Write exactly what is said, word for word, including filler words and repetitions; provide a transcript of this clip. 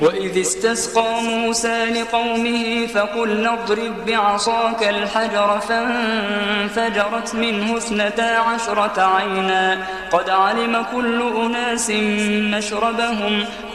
وإذ استسقى موسى لقومه فقلنا اضرب بعصاك الحجر فانفجرت منه اثنتا عشرة عينا قد علم كل أناس مشربهم